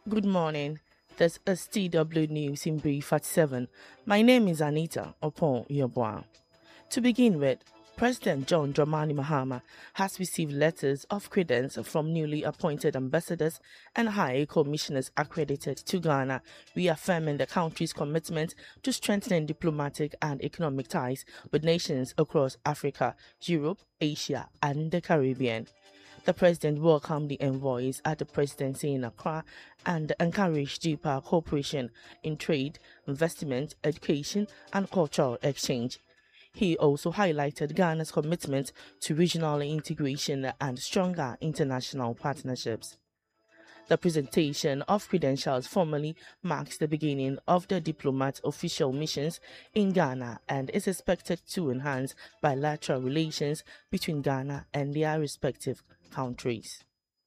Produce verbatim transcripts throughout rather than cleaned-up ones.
Good morning. This is T W News in Brief at seven. My name is Anita Opon Yobwa. To begin with, President John Dramani Mahama has received letters of credence from newly appointed ambassadors and high commissioners accredited to Ghana, reaffirming the country's commitment to strengthening diplomatic and economic ties with nations across Africa, Europe, Asia, and the Caribbean. The president welcomed the envoys at the presidency in Accra and encouraged deeper cooperation in trade, investment, education, and cultural exchange. He also highlighted Ghana's commitment to regional integration and stronger international partnerships. The presentation of credentials formally marks the beginning of the diplomat's official missions in Ghana and is expected to enhance bilateral relations between Ghana and their respective countries.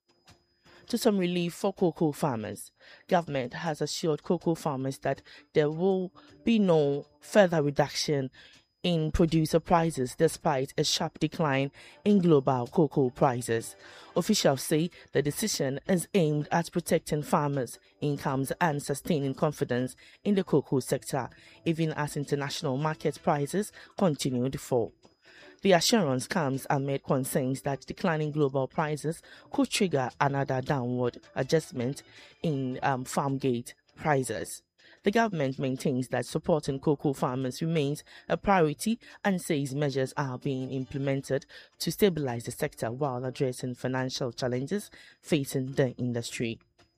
To some relief for cocoa farmers, government has assured cocoa farmers that there will be no further reduction in producer prices despite a sharp decline in global cocoa prices. Officials say the decision is aimed at protecting farmers' incomes and sustaining confidence in the cocoa sector, even as international market prices continue to fall. The assurance comes amid concerns that declining global prices could trigger another downward adjustment in um, farm gate prices. The government maintains that supporting cocoa farmers remains a priority and says measures are being implemented to stabilize the sector while addressing financial challenges facing the industry.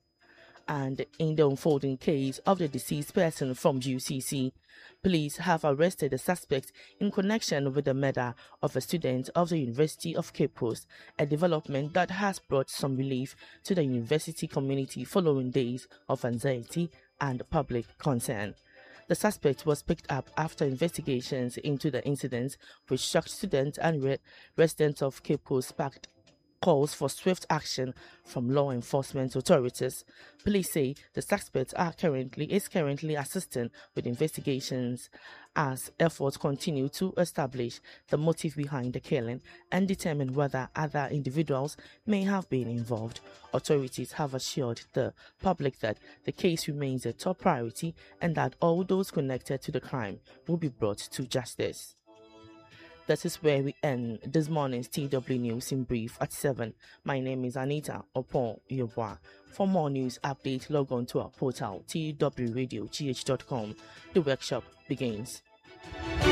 And in the unfolding case of the deceased person from U C C, police have arrested a suspect in connection with the murder of a student of the University of Cape Coast, a development that has brought some relief to the university community following days of anxiety and public concern. The suspect was picked up after investigations into the incident, which shocked students and re- residents of Cape Coast sparked calls for swift action from law enforcement authorities. Police say the suspect are currently is currently assisting with investigations as efforts continue to establish the motive behind the killing and determine whether other individuals may have been involved. Authorities have assured the public that the case remains a top priority and that all those connected to the crime will be brought to justice. That is where we end this morning's T W News in Brief at seven. My name is Anita Opon Yobwa. For more news updates, log on to our portal t w radio g h dot com. The workshop begins.